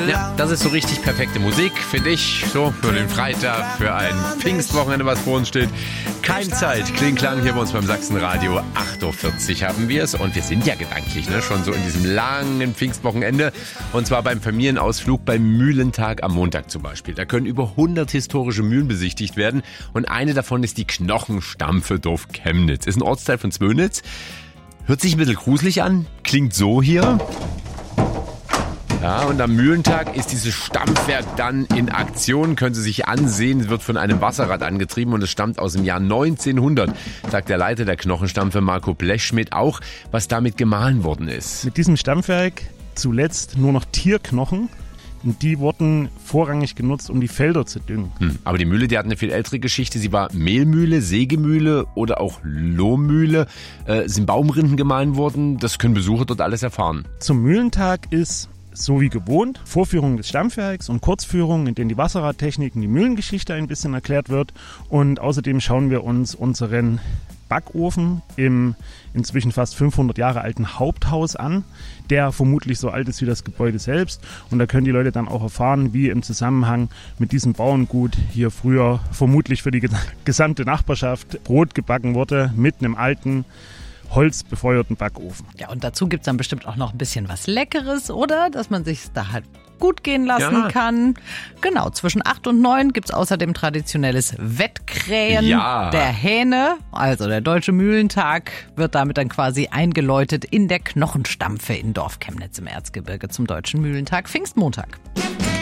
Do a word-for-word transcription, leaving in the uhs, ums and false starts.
Ja, das ist so richtig perfekte Musik, finde ich. So für den Freitag, für ein Pfingstwochenende, was vor uns steht. Kein Zeit, Kling-Klang hier bei uns beim Sachsenradio. acht Uhr vierzig haben wir es. Und wir sind ja gedanklich, ne, schon so in diesem langen Pfingstwochenende. Und zwar beim Familienausflug beim Mühlentag am Montag zum Beispiel. Da können über hundert historische Mühlen besichtigt werden. Und eine davon ist die Knochenstampfe Dorf Chemnitz. Ist ein Ortsteil von Zwönitz. Hört sich ein bisschen gruselig an. Klingt so hier. Ja, und am Mühlentag ist dieses Stampfwerk dann in Aktion, können Sie sich ansehen, wird von einem Wasserrad angetrieben und es stammt aus dem Jahr neunzehnhundert, sagt der Leiter der Knochenstampfe Marco Blechschmidt auch, was damit gemahlen worden ist. Mit diesem Stampfwerk zuletzt nur noch Tierknochen. Und die wurden vorrangig genutzt, um die Felder zu düngen. Hm, aber die Mühle, die hat eine viel ältere Geschichte. Sie war Mehlmühle, Sägemühle oder auch Lohmühle. Äh, sind Baumrinden gemahlen worden. Das können Besucher dort alles erfahren. Zum Mühlentag ist so wie gewohnt Vorführung des Stampfwerks und Kurzführungen, in denen die Wasserradtechnik und die Mühlengeschichte ein bisschen erklärt wird. Und außerdem schauen wir uns unseren Backofen im inzwischen fast fünfhundert Jahre alten Haupthaus an, der vermutlich so alt ist wie das Gebäude selbst. Und da können die Leute dann auch erfahren, wie im Zusammenhang mit diesem Bauerngut hier früher vermutlich für die gesamte Nachbarschaft Brot gebacken wurde mit einem alten holzbefeuerten Backofen. Ja, und dazu gibt es dann bestimmt auch noch ein bisschen was Leckeres, oder? Dass man sich da halt gut gehen lassen ja. kann. Genau, zwischen acht und neun gibt es außerdem traditionelles Wettkrähen ja. der Hähne. Also der Deutsche Mühlentag wird damit dann quasi eingeläutet in der Knochenstampfe in Dorf Chemnitz im Erzgebirge zum Deutschen Mühlentag Pfingstmontag.